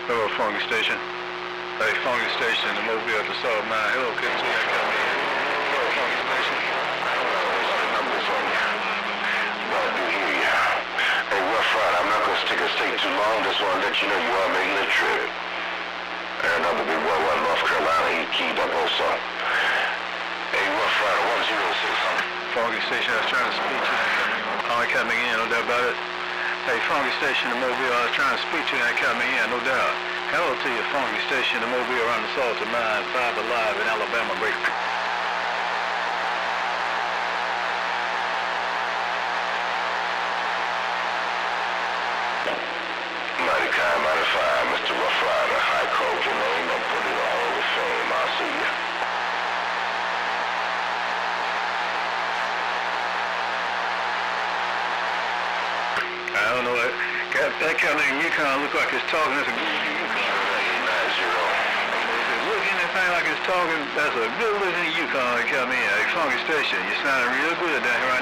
Hello, Funky Station. Hey, Funky Station, the Mobile at the Salt Mine. Hello, can you see that coming in? Hello, Funky Station. Well, do hear ya. Hey, Rough Rider, I'm not gonna stick a stay too long. Just wanna let you know you are making a trip. And another big boy out of North Carolina, he keyed up also. Hey, Rough Rider, 106. Funky Station, I was trying to speak to you. Coming in, no doubt about it. Hey, Funky Station, the Mobile, I was trying to speak to you and coming in, no doubt. Hello to you, Funky Station, the Mobile around the Salt Mine, 5 Alive in Alabama, break. Mighty kind, mighty fine, Mr. Rough Rider. I called your name and put it all over fame. I'll see you. I don't know what. That kind of Yukon look like it's talking. That's a good Yukon. 890. Look anything like it's talking. That's a good looking Yukon that come in. Hey, Funky Station, you're sounding real good down here right